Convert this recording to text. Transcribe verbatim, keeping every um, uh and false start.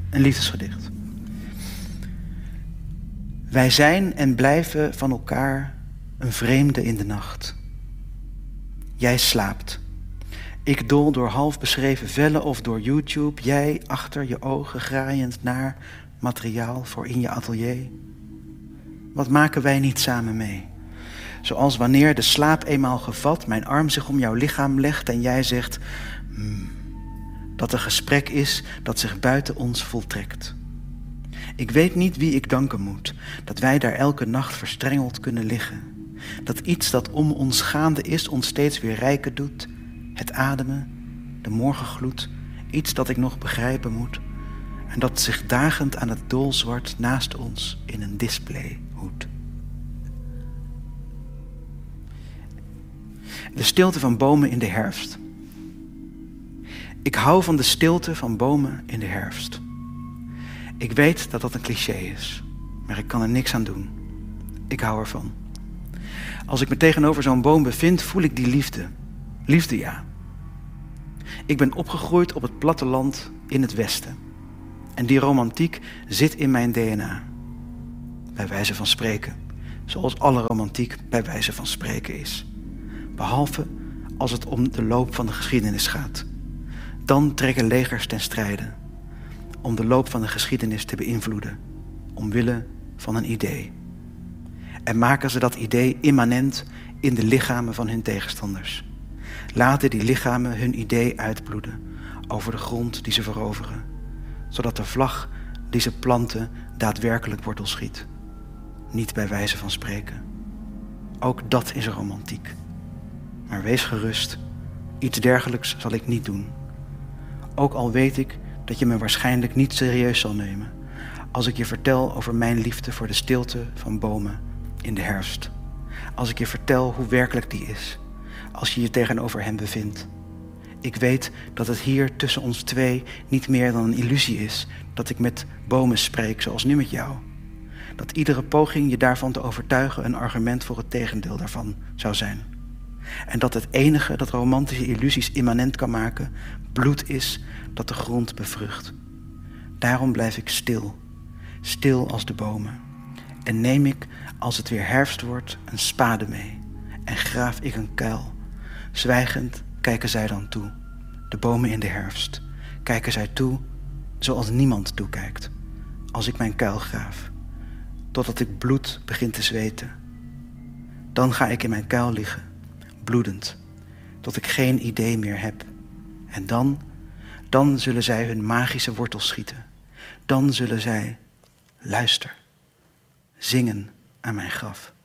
Een liefdesgedicht. Wij zijn en blijven van elkaar een vreemde in de nacht. Jij slaapt. Ik dol door half beschreven vellen of door YouTube. Jij achter je ogen graaiend naar materiaal voor in je atelier. Wat maken wij niet samen mee? Zoals wanneer de slaap eenmaal gevat mijn arm zich om jouw lichaam legt en jij zegt hmm, dat er gesprek is dat zich buiten ons voltrekt. Ik weet niet wie ik danken moet, dat wij daar elke nacht verstrengeld kunnen liggen. Dat iets dat om ons gaande is ons steeds weer rijker doet. Het ademen, de morgengloed, iets dat ik nog begrijpen moet. En dat zich dagend aan het doolzwart naast ons in een display hoedt. De stilte van bomen in de herfst. Ik hou van de stilte van bomen in de herfst. Ik weet dat dat een cliché is, maar ik kan er niks aan doen. Ik hou ervan. Als ik me tegenover zo'n boom bevind, voel ik die liefde. Liefde, ja. Ik ben opgegroeid op het platteland in het westen. En die romantiek zit in mijn D N A. Bij wijze van spreken. Zoals alle romantiek bij wijze van spreken is. Behalve als het om de loop van de geschiedenis gaat. Dan trekken legers ten strijde. Om de loop van de geschiedenis te beïnvloeden. Omwille van een idee. En maken ze dat idee immanent in de lichamen van hun tegenstanders. Laten die lichamen hun idee uitbloeden over de grond die ze veroveren. Zodat de vlag die ze planten daadwerkelijk wortel schiet. Niet bij wijze van spreken. Ook dat is romantiek. Maar wees gerust, iets dergelijks zal ik niet doen. Ook al weet ik dat je me waarschijnlijk niet serieus zal nemen als ik je vertel over mijn liefde voor de stilte van bomen in de herfst. Als ik je vertel hoe werkelijk die is, als je je tegenover hem bevindt. Ik weet dat het hier tussen ons twee niet meer dan een illusie is dat ik met bomen spreek zoals nu met jou. Dat iedere poging je daarvan te overtuigen een argument voor het tegendeel daarvan zou zijn. En dat het enige dat romantische illusies immanent kan maken, bloed is dat de grond bevrucht. Daarom blijf ik stil, stil als de bomen. En neem ik, als het weer herfst wordt, een spade mee. En graaf ik een kuil. Zwijgend kijken zij dan toe. De bomen in de herfst. Kijken zij toe, zoals niemand toekijkt. Als ik mijn kuil graaf. Totdat ik bloed begin te zweten. Dan ga ik in mijn kuil liggen. Bloedend, tot ik geen idee meer heb. En dan, dan zullen zij hun magische wortels schieten. Dan zullen zij, luister, zingen aan mijn graf.